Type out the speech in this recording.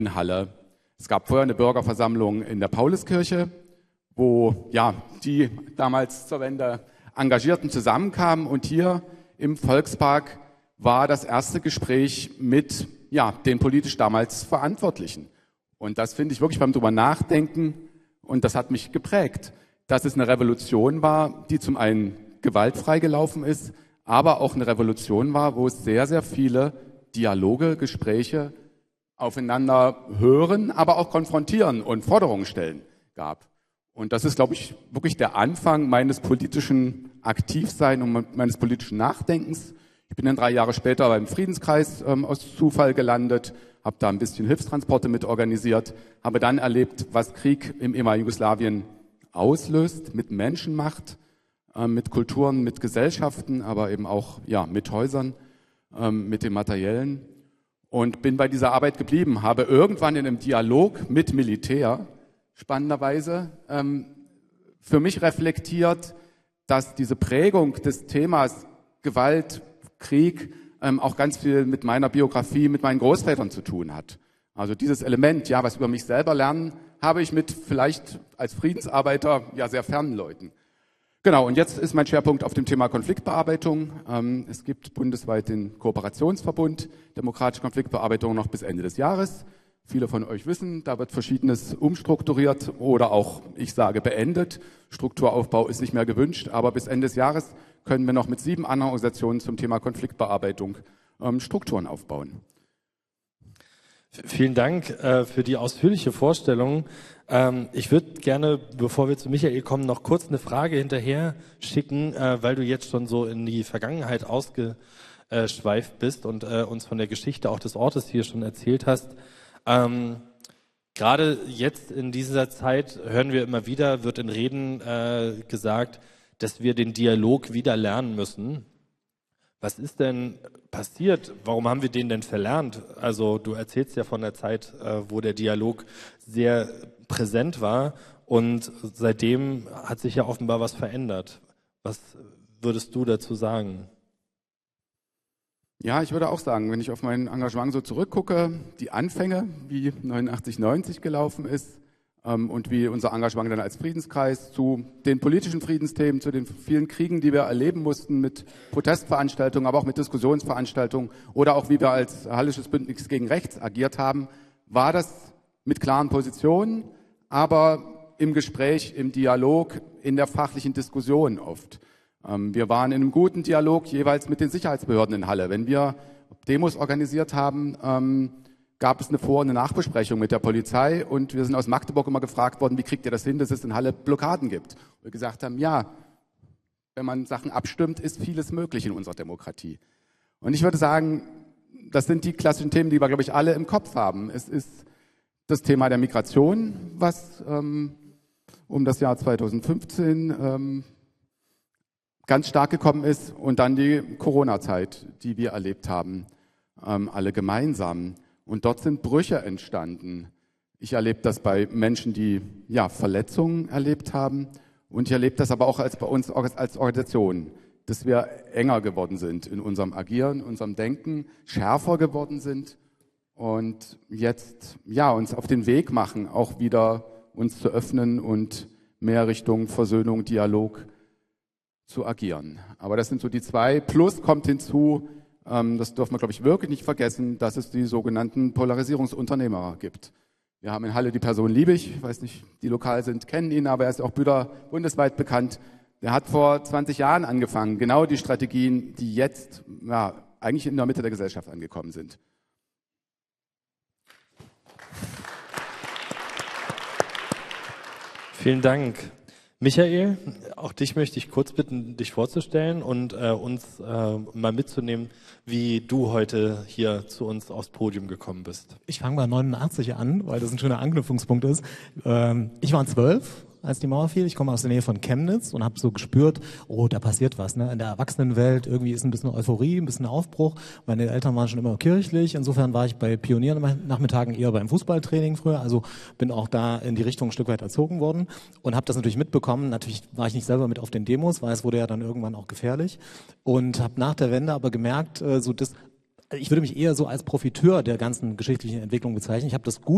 in Halle. Es gab vorher eine Bürgerversammlung in der Pauluskirche, wo ja die damals zur Wende Engagierten zusammenkamen, und hier im Volkspark war das erste Gespräch mit den politisch damals Verantwortlichen. Und das finde ich wirklich beim drüber nachdenken, und das hat mich geprägt, dass es eine Revolution war, die zum einen gewaltfrei gelaufen ist, aber auch eine Revolution war, wo es sehr, sehr viele Dialoge, Gespräche, aufeinander hören, aber auch konfrontieren und Forderungen stellen gab. Und das ist, glaube ich, wirklich der Anfang meines politischen Aktivseins und meines politischen Nachdenkens. Ich bin dann 3 Jahre später beim Friedenskreis aus Zufall gelandet, habe da ein bisschen Hilfstransporte mit organisiert, habe dann erlebt, was Krieg im ehemaligen Jugoslawien auslöst, mit Menschen macht, mit Kulturen, mit Gesellschaften, aber eben auch mit Häusern, mit dem Materiellen. Und bin bei dieser Arbeit geblieben, habe irgendwann in einem Dialog mit Militär, spannenderweise, für mich reflektiert, dass diese Prägung des Themas Gewalt, Krieg auch ganz viel mit meiner Biografie, mit meinen Großvätern zu tun hat. Also dieses Element, was über mich selber lernen, habe ich mit vielleicht als Friedensarbeiter sehr fernen Leuten. Genau, und jetzt ist mein Schwerpunkt auf dem Thema Konfliktbearbeitung. Es gibt bundesweit den Kooperationsverbund Demokratische Konfliktbearbeitung noch bis Ende des Jahres. Viele von euch wissen, da wird Verschiedenes umstrukturiert oder auch, ich sage, beendet. Strukturaufbau ist nicht mehr gewünscht, aber bis Ende des Jahres können wir noch mit 7 anderen Organisationen zum Thema Konfliktbearbeitung Strukturen aufbauen. Vielen Dank für die ausführliche Vorstellung. Ich würde gerne, bevor wir zu Michael kommen, noch kurz eine Frage hinterher schicken, weil du jetzt schon so in die Vergangenheit ausgeschweift bist und uns von der Geschichte auch des Ortes hier schon erzählt hast. Gerade jetzt in dieser Zeit hören wir immer wieder, wird in Reden gesagt, dass wir den Dialog wieder lernen müssen. Was ist denn passiert? Warum haben wir den denn verlernt? Also du erzählst ja von der Zeit, wo der Dialog sehr präsent war, und seitdem hat sich ja offenbar was verändert. Was würdest du dazu sagen? Ja, ich würde auch sagen, wenn ich auf mein Engagement so zurückgucke, die Anfänge, wie 89, 90 gelaufen ist, und wie unser Engagement dann als Friedenskreis zu den politischen Friedensthemen, zu den vielen Kriegen, die wir erleben mussten, mit Protestveranstaltungen, aber auch mit Diskussionsveranstaltungen, oder auch wie wir als Hallisches Bündnis gegen Rechts agiert haben, war das mit klaren Positionen, aber im Gespräch, im Dialog, in der fachlichen Diskussion oft. Wir waren in einem guten Dialog jeweils mit den Sicherheitsbehörden in Halle. Wenn wir Demos organisiert haben, gab es eine Vor- und eine Nachbesprechung mit der Polizei, und wir sind aus Magdeburg immer gefragt worden, wie kriegt ihr das hin, dass es in Halle Blockaden gibt? Und wir gesagt haben, wenn man Sachen abstimmt, ist vieles möglich in unserer Demokratie. Und ich würde sagen, das sind die klassischen Themen, die wir, glaube ich, alle im Kopf haben. Es ist das Thema der Migration, was um das Jahr 2015 ganz stark gekommen ist, und dann die Corona-Zeit, die wir erlebt haben, alle gemeinsam. Und dort sind Brüche entstanden. Ich erlebe das bei Menschen, die Verletzungen erlebt haben, und ich erlebe das aber auch bei uns als Organisation, dass wir enger geworden sind in unserem Agieren, unserem Denken, schärfer geworden sind und jetzt uns auf den Weg machen, auch wieder uns zu öffnen und mehr Richtung Versöhnung, Dialog zu agieren. Aber das sind so die 2. Plus kommt hinzu, das dürfen wir, glaube ich, wirklich nicht vergessen, dass es die sogenannten Polarisierungsunternehmer gibt. Wir haben in Halle die Person Liebig, ich weiß nicht, die lokal sind, kennen ihn, aber er ist auch bundesweit bekannt. Der hat vor 20 Jahren angefangen, genau die Strategien, die jetzt eigentlich in der Mitte der Gesellschaft angekommen sind. Vielen Dank. Michael, auch dich möchte ich kurz bitten, dich vorzustellen und uns mal mitzunehmen, wie du heute hier zu uns aufs Podium gekommen bist. Ich fange bei 89 an, weil das ein schöner Anknüpfungspunkt ist. Ich war 12, als die Mauer fiel. Ich komme aus der Nähe von Chemnitz und habe so gespürt, da passiert was. Ne? In der Erwachsenenwelt irgendwie ist ein bisschen Euphorie, ein bisschen Aufbruch. Meine Eltern waren schon immer kirchlich. Insofern war ich bei Pioniernachmittagen eher beim Fußballtraining früher. Also bin auch da in die Richtung ein Stück weit erzogen worden und habe das natürlich mitbekommen. Natürlich war ich nicht selber mit auf den Demos, weil es wurde ja dann irgendwann auch gefährlich. Und habe nach der Wende aber gemerkt, ich würde mich eher so als Profiteur der ganzen geschichtlichen Entwicklung bezeichnen. Ich habe das gut